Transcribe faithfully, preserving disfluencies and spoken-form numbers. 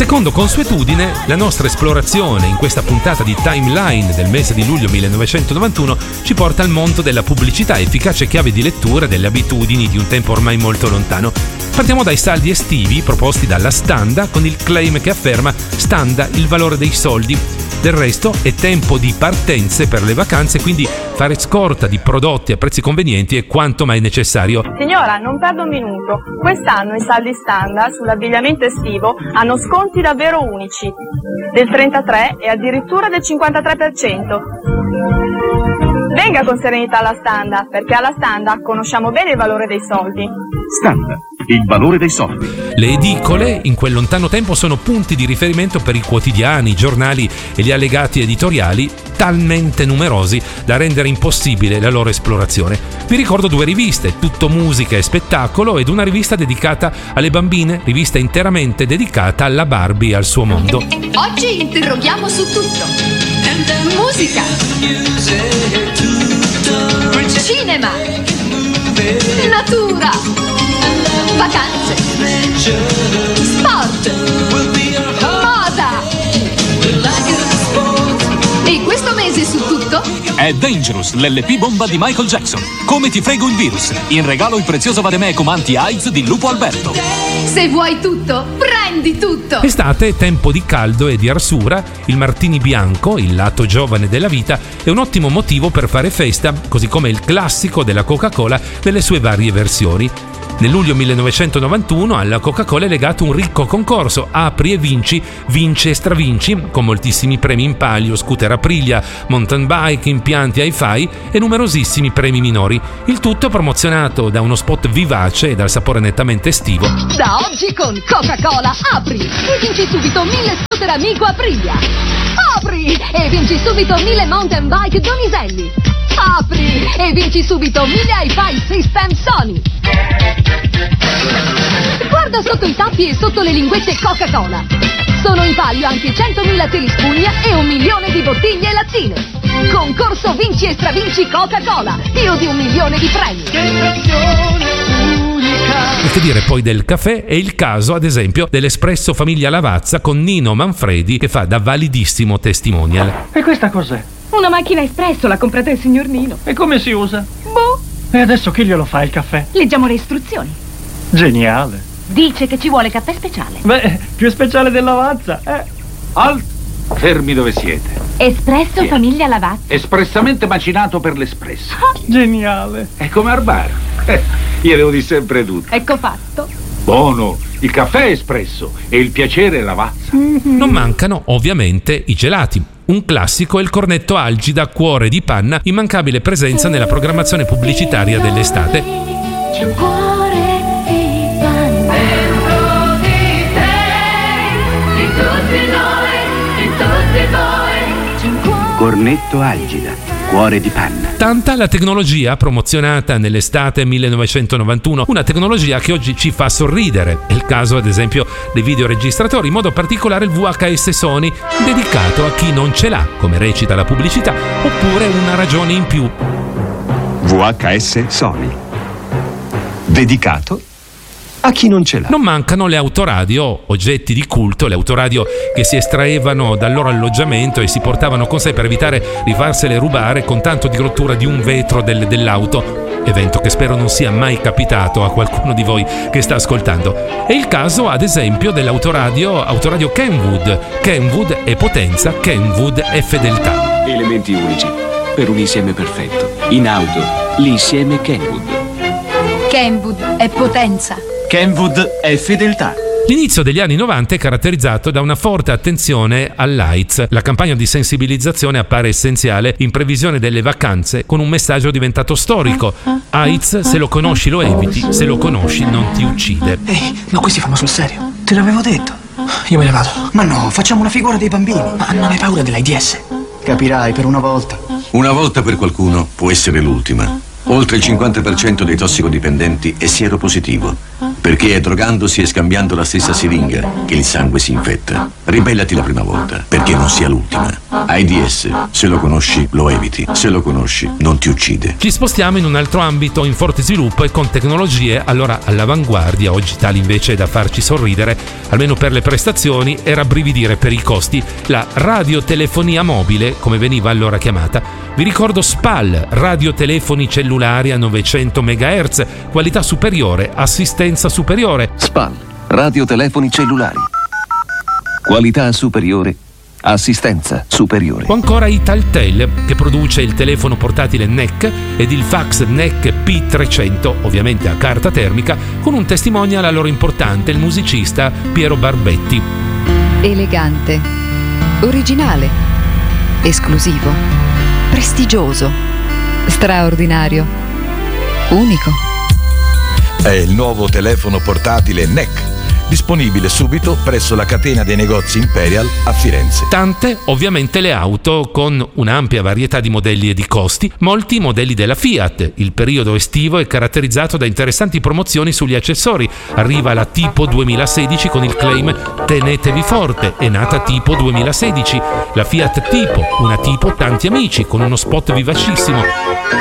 Secondo consuetudine, la nostra esplorazione in questa puntata di Timeline del mese di luglio millenovecentonovantuno ci porta al mondo della pubblicità, efficace chiave di lettura delle abitudini di un tempo ormai molto lontano. Partiamo dai saldi estivi proposti dalla Standa, con il claim che afferma: Standa, il valore dei soldi. Del resto è tempo di partenze per le vacanze, quindi fare scorta di prodotti a prezzi convenienti è quanto mai necessario. Signora, non perdo un minuto. Quest'anno i saldi Standard sull'abbigliamento estivo hanno sconti davvero unici, del trentatré e addirittura del cinquantatré per cento. Venga con serenità alla Standa, perché alla Standa conosciamo bene il valore dei soldi. Standa, il valore dei soldi. Le edicole in quel lontano tempo sono punti di riferimento per i quotidiani, i giornali e gli allegati editoriali, talmente numerosi da rendere impossibile la loro esplorazione. Vi ricordo due riviste, Tutto Musica e Spettacolo, ed una rivista dedicata alle bambine, rivista interamente dedicata alla Barbie e al suo mondo. Oggi interroghiamo su tutto. Musica, cinema, natura, vacanze, sport, moda. E questo mese su tutto è Dangerous, l'L P bomba di Michael Jackson. Come ti frego il virus. In regalo il prezioso Vademecum anti-AIDS di Lupo Alberto. Se vuoi tutto, prendi tutto. Estate, tempo di caldo e di arsura, il martini bianco, il lato giovane della vita, è un ottimo motivo per fare festa, così come il classico della Coca-Cola nelle sue varie versioni. Nel luglio millenovecentonovantuno alla Coca-Cola è legato un ricco concorso Apri e vinci, vinci e stravinci, con moltissimi premi in palio, scooter Aprilia, mountain bike, impianti hi-fi e numerosissimi premi minori. Il tutto promozionato da uno spot vivace e dal sapore nettamente estivo. Da oggi con Coca-Cola apri e vinci subito mille scooter Amico Aprilia. Apri e vinci subito mille mountain bike Donizelli. Apri e vinci subito mille hi-fi system Sony. Guarda sotto i tappi e sotto le linguette Coca-Cola. Sono in palio anche centomila telispugna e un milione di bottiglie lattine. Concorso vinci e stravinci Coca-Cola. Più di un milione di premi. E che dire poi del caffè? È il caso, ad esempio, dell'Espresso Famiglia Lavazza con Nino Manfredi, che fa da validissimo testimonial. E questa cos'è? Una macchina espresso, l'ha comprata il signor Nino. E come si usa? Boh. E adesso chi glielo fa il caffè? Leggiamo le istruzioni. Geniale. Dice che ci vuole caffè speciale. Beh, più speciale del Lavazza, eh. Alt, fermi dove siete. Espresso Sì. Famiglia Lavazza. Espressamente macinato per l'espresso. Ah, geniale. È come al bar. Eh, io devo di sempre tutto. Ecco fatto. Buono, il caffè è espresso e il piacere è Lavazza. Mm-hmm. Non mancano ovviamente i gelati. Un classico è il cornetto Algida Cuore di Panna, immancabile presenza nella programmazione pubblicitaria dell'estate. C'è un cuore di panna dentro di te, in tutti noi, in tutti voi. C'è un cuore. Cornetto Algida, Cuore di Panna. Tanta la tecnologia promozionata nell'estate millenovecentonovantuno, una tecnologia che oggi ci fa sorridere. È il caso ad esempio dei videoregistratori, in modo particolare il V H S Sony, dedicato a chi non ce l'ha, come recita la pubblicità, oppure una ragione in più. V H S Sony, dedicato a chi non ce l'ha. Non mancano le autoradio, oggetti di culto, le autoradio che si estraevano dal loro alloggiamento e si portavano con sé per evitare di farsele rubare con tanto di rottura di un vetro del, dell'auto, evento che spero non sia mai capitato a qualcuno di voi che sta ascoltando. È il caso ad esempio dell'autoradio autoradio Kenwood. Kenwood è potenza, Kenwood è fedeltà. Elementi unici per un insieme perfetto. In auto, l'insieme Kenwood. Kenwood è potenza. Kenwood è fedeltà. L'inizio degli anni novanta è caratterizzato da una forte attenzione all'AIDS. La campagna di sensibilizzazione appare essenziale in previsione delle vacanze, con un messaggio diventato storico. AIDS, se lo conosci lo eviti, se lo conosci non ti uccide. Ehi, ma questi fanno sul serio? Te l'avevo detto. Io me ne vado. Ma no, facciamo una figura dei bambini. Ma non hai paura dell'AIDS? Capirai, per una volta. Una volta per qualcuno può essere l'ultima. Oltre il cinquanta per cento dei tossicodipendenti è sieropositivo. Perché è drogandosi e scambiando la stessa siringa che il sangue si infetta. Ribellati la prima volta, perché non sia l'ultima. AIDS, se lo conosci, lo eviti. Se lo conosci, non ti uccide. Ci spostiamo in un altro ambito in forte sviluppo e con tecnologie allora all'avanguardia, oggi tali invece da farci sorridere, almeno per le prestazioni, e rabbrividire per i costi, la radiotelefonia mobile, come veniva allora chiamata. Vi ricordo S P A L, radiotelefoni cellulari a novecento megahertz, qualità superiore, assistenza superiore. S P A L, radiotelefoni cellulari. Qualità superiore, assistenza superiore. O ancora Italtel, che produce il telefono portatile N E C ed il fax N E C P trecento, ovviamente a carta termica, con un testimonial allora importante, il musicista Piero Barbetti. Elegante, originale, esclusivo, prestigioso, straordinario, unico. È il nuovo telefono portatile N E C, disponibile subito presso la catena dei negozi Imperial a Firenze. Tante ovviamente le auto, con un'ampia varietà di modelli e di costi, molti modelli della Fiat. Il periodo estivo è caratterizzato da interessanti promozioni sugli accessori. Arriva la Tipo duemilasedici con il claim "Tenetevi forte", è nata Tipo duemilasedici. La Fiat Tipo, una Tipo tanti amici, con uno spot vivacissimo.